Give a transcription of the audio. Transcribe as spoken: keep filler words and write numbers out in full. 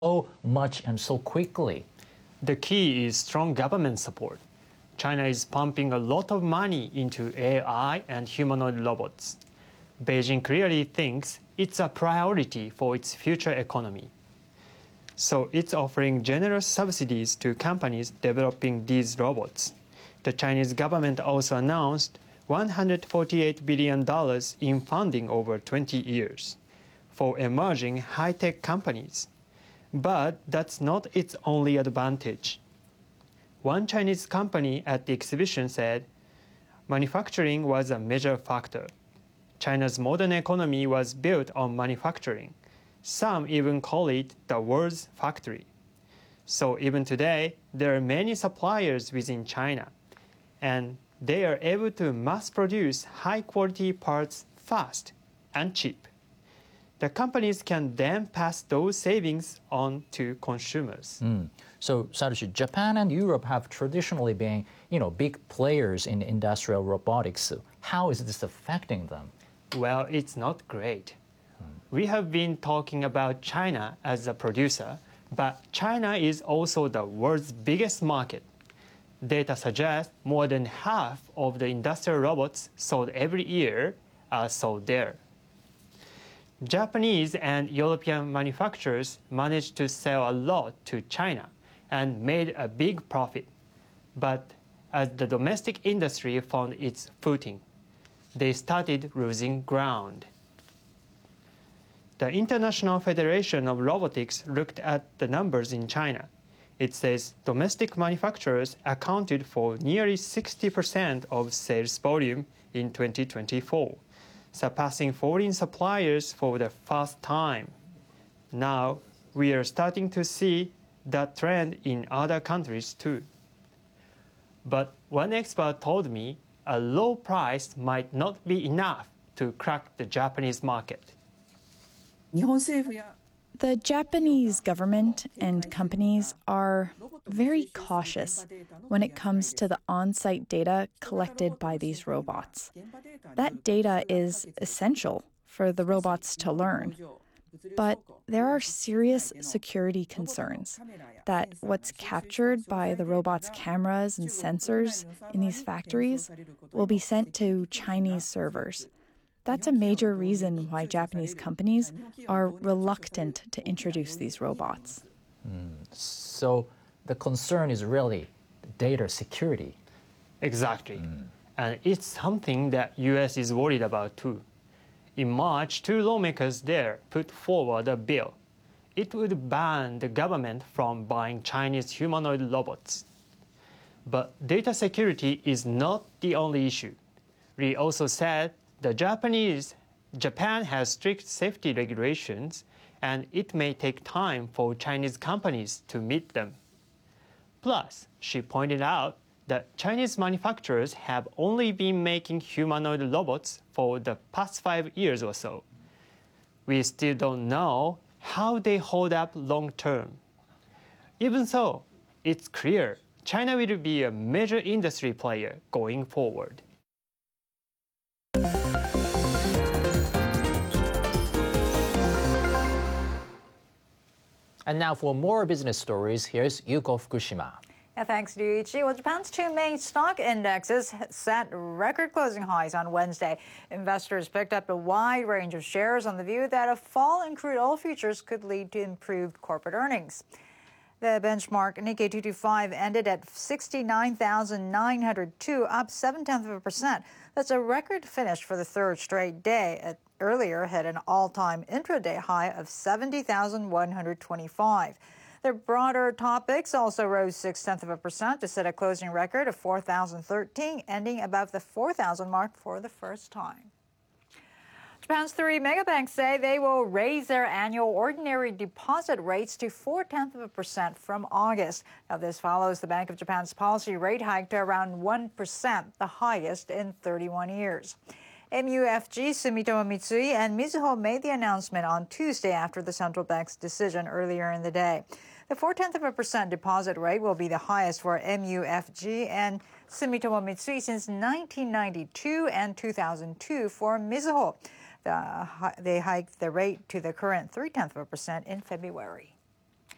so much and so quickly? The key is strong government support. China is pumping a lot of money into A I and humanoid robots. Beijing clearly thinks it's a priority for its future economy. So it's offering generous subsidies to companies developing these robots. The Chinese government also announced one hundred forty-eight billion dollars in funding over twenty years for emerging high-tech companies. But that's not its only advantage. One Chinese company at the exhibition said, manufacturing was a major factor. China's modern economy was built on manufacturing. Some even call it the world's factory. So even today, there are many suppliers within China, and they are able to mass produce high-quality parts fast and cheap. The companies can then pass those savings on to consumers. Mm. So, Satoshi, Japan and Europe have traditionally been, you know, big players in industrial robotics. So how is this affecting them? Well, it's not great. Mm. We have been talking about China as a producer, but China is also the world's biggest market. Data suggests more than half of the industrial robots sold every year are sold there. Japanese and European manufacturers managed to sell a lot to China and made a big profit. But as the domestic industry found its footing, they started losing ground. The International Federation of Robotics looked at the numbers in China. It says domestic manufacturers accounted for nearly sixty percent of sales volume in twenty twenty-four. Surpassing foreign suppliers for the first time. Now, we are starting to see that trend in other countries too. But one expert told me a low price might not be enough to crack the Japanese market. The Japanese government and companies are very cautious when it comes to the on-site data collected by these robots. That data is essential for the robots to learn. But there are serious security concerns that what's captured by the robot's cameras and sensors in these factories will be sent to Chinese servers. That's a major reason why Japanese companies are reluctant to introduce these robots. Mm. So the concern is really data security. Exactly. Mm. And it's something that U S is worried about too. In March, two lawmakers there put forward a bill. It would ban the government from buying Chinese humanoid robots. But data security is not the only issue. Lee also said the Japanese, Japan has strict safety regulations, and it may take time for Chinese companies to meet them. Plus, she pointed out that Chinese manufacturers have only been making humanoid robots for the past five years or so. We still don't know how they hold up long term. Even so, it's clear China will be a major industry player going forward. And now for more business stories, here's Yuko Fukushima. Yeah, thanks, Ryuichi. Well, Japan's two main stock indexes set record closing highs on Wednesday. Investors picked up a wide range of shares on the view that a fall in crude oil futures could lead to improved corporate earnings. The benchmark Nikkei two twenty-five ended at sixty-nine thousand nine hundred two, up seven tenths of a percent. That's a record finish for the third straight day. It earlier had an all-time intraday high of seventy thousand one hundred twenty-five. The broader topics also rose six tenths of a percent to set a closing record of four thousand thirteen, ending above the four thousand mark for the first time. Japan's three megabanks say they will raise their annual ordinary deposit rates to four tenths of a percent from August. Now, this follows the Bank of Japan's policy rate hike to around one percent, the highest in thirty-one years. M U F G, Sumitomo Mitsui, and Mizuho made the announcement on Tuesday after the central bank's decision earlier in the day. The four tenths of a percent deposit rate will be the highest for M U F G and Sumitomo Mitsui since nineteen ninety-two and two thousand two for Mizuho. The, they hiked the rate to the current three tenths of a percent in February.